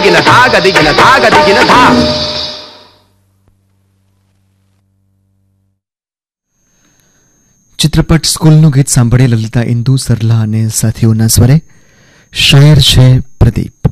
గదిగిన ధా గదిగిన ధా గదిగిన ధా. ચિત્રપટ સ્કૂલનું ગીત સાંભળે લલિતા ઇન્દુ સરલા અને સાથીઓના સ્વરે. શાયર છે પ્રદીપ.